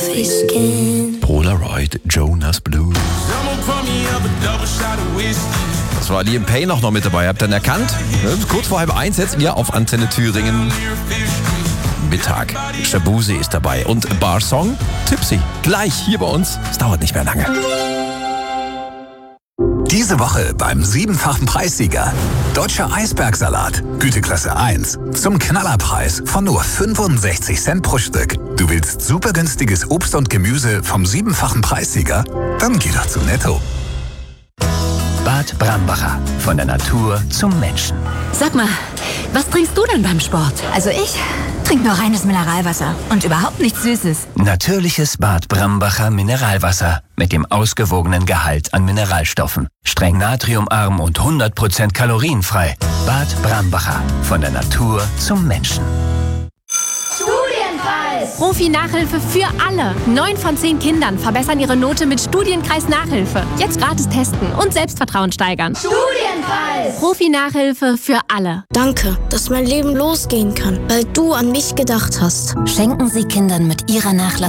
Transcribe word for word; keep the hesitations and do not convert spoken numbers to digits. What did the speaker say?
Polaroid, Jonas Blue. Das war Liam Payne auch noch mit dabei. Habt ihr ihn erkannt? Kurz vor halb eins setzen wir auf Antenne Thüringen. Mittag. Shabuzi ist dabei. Und Barsong, Tipsy. Gleich hier bei uns. Es dauert nicht mehr lange. Diese Woche beim siebenfachen Preissieger. Deutscher Eisbergsalat, Güteklasse eins. Zum Knallerpreis von nur fünfundsechzig Cent pro Stück. Du willst super günstiges Obst und Gemüse vom siebenfachen Preissieger? Dann geh doch zu Netto. Bad Brambacher. Von der Natur zum Menschen. Sag mal, was trinkst du denn beim Sport? Also ich trinke nur reines Mineralwasser und überhaupt nichts Süßes. Natürliches Bad Brambacher Mineralwasser mit dem ausgewogenen Gehalt an Mineralstoffen. Streng natriumarm und hundert Prozent kalorienfrei. Bad Brambacher. Von der Natur zum Menschen. Profi-Nachhilfe für alle. Neun von zehn Kindern verbessern ihre Note mit Studienkreis Nachhilfe. Jetzt gratis testen und Selbstvertrauen steigern. Studienkreis! Profi-Nachhilfe für alle. Danke, dass mein Leben losgehen kann, weil du an mich gedacht hast. Schenken Sie Kindern mit Ihrer Nachlass